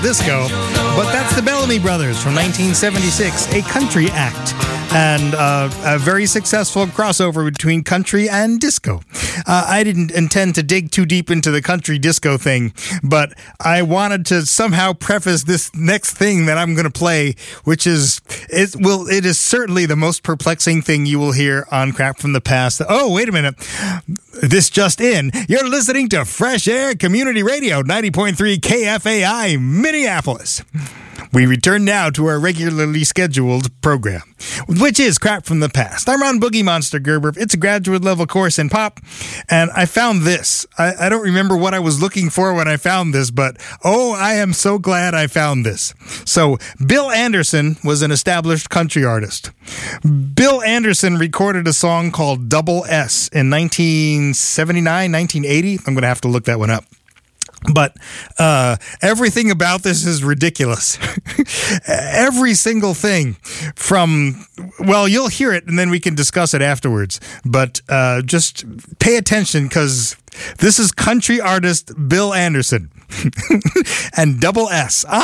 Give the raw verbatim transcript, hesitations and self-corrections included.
Disco, but that's the Bellamy Brothers from nineteen seventy-six, a country act, and uh, a very successful crossover between country and disco. Uh, I didn't intend to dig too deep into the country disco thing, but I wanted to somehow preface this next thing that I'm going to play, which is, it will, it is certainly the most perplexing thing you will hear on Crap from the Past. Oh, wait a minute. This just in. You're listening to Fresh Air Community Radio, ninety point three K F A I, Minneapolis. We return now to our regularly scheduled program, which is Crap from the Past. I'm Ron Boogie Monster Gerber. It's a graduate level course in pop, and I found this. I, I don't remember what I was looking for when I found this, but oh, I am so glad I found this. So, Bill Anderson was an established country artist. Bill Anderson recorded a song called Double S in nineteen seventy-nine, nineteen eighty. I'm going to have to look that one up. But uh, everything about this is ridiculous. Every single thing from, well, you'll hear it and then we can discuss it afterwards. But uh, just pay attention because this is country artist Bill Anderson and Double S.